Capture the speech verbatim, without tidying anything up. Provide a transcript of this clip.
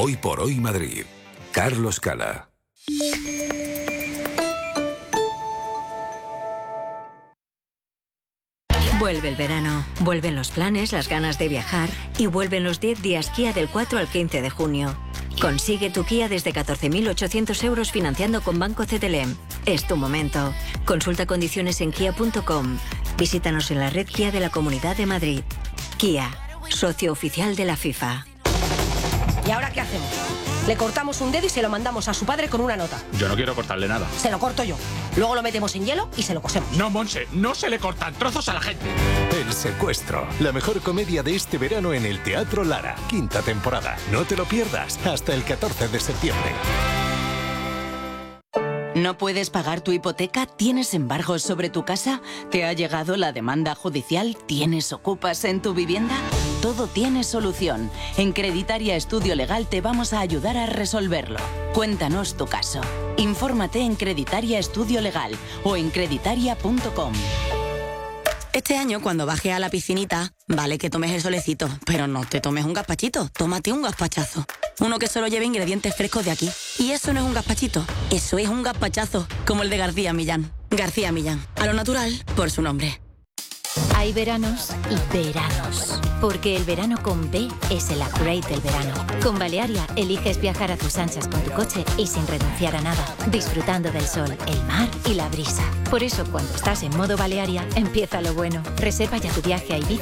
Hoy por hoy Madrid. Carlos Cala. Vuelve el verano, vuelven los planes, las ganas de viajar y vuelven los diez días Kia del cuatro al quince de junio. Consigue tu Kia desde catorce mil ochocientos euros financiando con Banco C T L M. Es tu momento. Consulta condiciones en kia punto com. Visítanos en la red Kia de la Comunidad de Madrid. Kia, socio oficial de la FIFA. ¿Y ahora qué hacemos? Le cortamos un dedo y se lo mandamos a su padre con una nota. Yo no quiero cortarle nada. Se lo corto yo. Luego lo metemos en hielo y se lo cosemos. No, Monse, no se le cortan trozos a la gente. El secuestro, la mejor comedia de este verano en el Teatro Lara. Quinta temporada. No te lo pierdas hasta el catorce de septiembre. ¿No puedes pagar tu hipoteca? ¿Tienes embargos sobre tu casa? ¿Te ha llegado la demanda judicial? ¿Tienes ocupas en tu vivienda? Todo tiene solución. En Creditaria Estudio Legal te vamos a ayudar a resolverlo. Cuéntanos tu caso. Infórmate en Creditaria Estudio Legal o en creditaria punto com. Este año, cuando bajes a la piscinita, vale que tomes el solecito, pero no te tomes un gazpachito, tómate un gazpachazo. Uno que solo lleve ingredientes frescos de aquí. Y eso no es un gazpachito, eso es un gazpachazo, como el de García Millán. García Millán, a lo natural, por su nombre. Hay veranos y veranos. Porque el verano con B es el upgrade del verano. Con Balearia eliges viajar a tus anchas con tu coche y sin renunciar a nada, disfrutando del sol, el mar y la brisa. Por eso, cuando estás en modo Balearia, empieza lo bueno. Reserva ya tu viaje a Ibiza